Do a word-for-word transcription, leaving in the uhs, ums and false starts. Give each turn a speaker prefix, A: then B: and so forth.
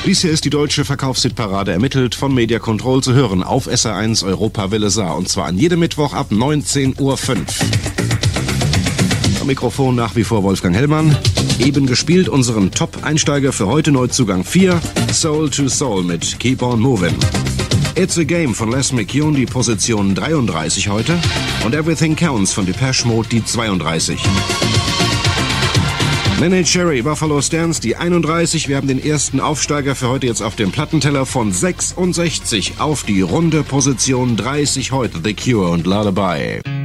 A: Dies hier ist die deutsche Verkaufshitparade, ermittelt von Media Control, zu hören auf S R eins Europa Welle Saar, und zwar an jedem Mittwoch ab neunzehn Uhr fünf. Am Mikrofon nach wie vor Wolfgang Hellmann. Eben gespielt unseren Top-Einsteiger für heute, Neuzugang vier, Soul to Soul mit Keep on Moving. It's a Game von Les McKeown, die Position dreiunddreißig heute, und Everything Counts von Depeche Mode, die zweiunddreißig. Neneh Cherry, Buffalo Stance, die einunddreißig. Wir haben den ersten Aufsteiger für heute jetzt auf dem Plattenteller von sechsundsechzig auf die runde Position dreißig heute, The Cure und Lullaby.